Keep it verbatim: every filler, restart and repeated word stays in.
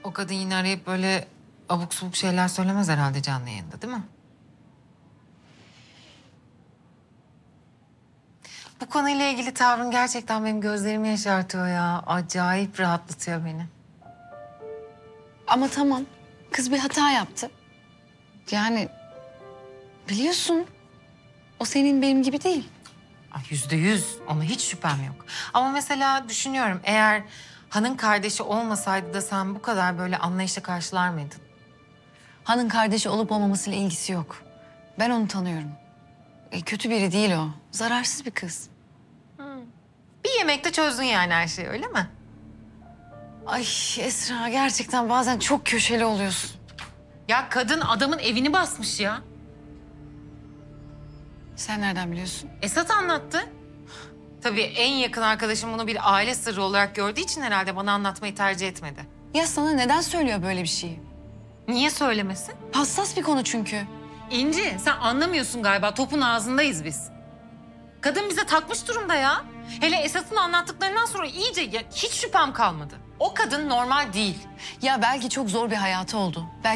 O kadın yine arayıp böyle abuk subuk şeyler söylemez herhalde canlı yayında, değil mi? Bu konuyla ilgili tavrın gerçekten benim gözlerimi yaşartıyor ya. Acayip rahatlatıyor beni. Ama tamam. Kız bir hata yaptı. Yani biliyorsun o senin benim gibi değil. Ay, yüzde yüz. Ona hiç şüphem yok. Ama mesela düşünüyorum, eğer Han'ın kardeşi olmasaydı da sen bu kadar böyle anlayışla karşılar mıydın? Han'ın kardeşi olup olmamasıyla ilgisi yok. Ben onu tanıyorum. E, kötü biri değil o. Zararsız bir kız. Bir yemekte çözdün yani her şeyi, öyle mi? Ay Esra gerçekten bazen çok köşeli oluyorsun. Ya kadın adamın evini basmış ya. Sen nereden biliyorsun? Esat anlattı. Tabii en yakın arkadaşım bunu bir aile sırrı olarak gördüğü için herhalde bana anlatmayı tercih etmedi. Ya sana neden söylüyor böyle bir şeyi? Niye söylemesin? Hassas bir konu çünkü. İnci, sen anlamıyorsun galiba. Topun ağzındayız biz. Kadın bize takmış durumda ya. Hele Esat'ın anlattıklarından sonra iyice ya, hiç şüphem kalmadı. O kadın normal değil. Ya belki çok zor bir hayatı oldu. Belki